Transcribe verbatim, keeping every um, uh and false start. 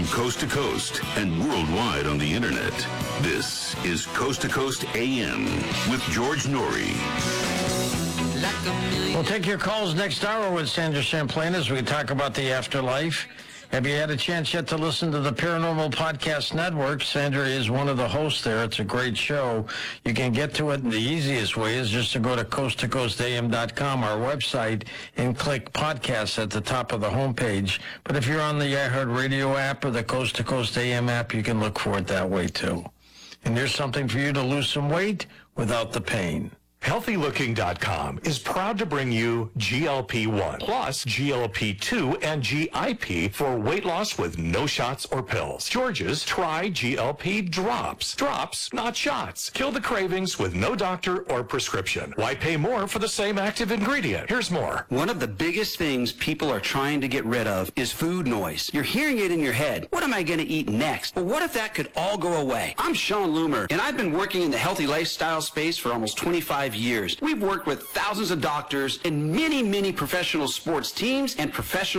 coast to coast and worldwide on the internet. This is Coast to Coast A M with George Norrie. We'll take your calls next hour with Sandra Champlain as we talk about the afterlife. Have you had a chance yet to listen to the Paranormal Podcast Network? Sandra is one of the hosts there. It's a great show. You can get to it, and the easiest way is just to go to coast to coast a m dot com, our website, and click podcasts at the top of the homepage. But if you're on the iHeartRadio app or the Coast to Coast A M app, you can look for it that way too. And there's something for you to lose some weight without the pain. Healthy Looking dot com is proud to bring you G L P one plus G L P two and G I P for weight loss with no shots or pills. George's Try G L P Drops. Drops, not shots. Kill the cravings with no doctor or prescription. Why pay more for the same active ingredient? Here's more. One of the biggest things people are trying to get rid of is food noise. You're hearing it in your head. What am I going to eat next? Well, what if that could all go away? I'm Sean Loomer, and I've been working in the healthy lifestyle space for almost twenty-five years. We've worked with thousands of doctors and many, many professional sports teams and professional